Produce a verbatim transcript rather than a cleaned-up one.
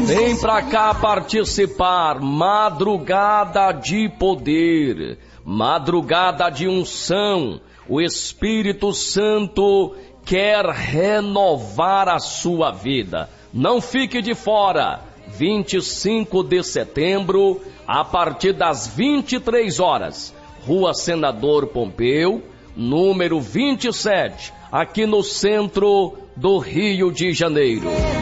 Vem pra cá participar, madrugada de poder, madrugada de unção. O Espírito Santo quer renovar a sua vida. Não fique de fora. vinte e cinco de setembro, a partir das vinte e três horas, Rua Senador Pompeu, número vinte e sete, aqui no centro do Rio de Janeiro.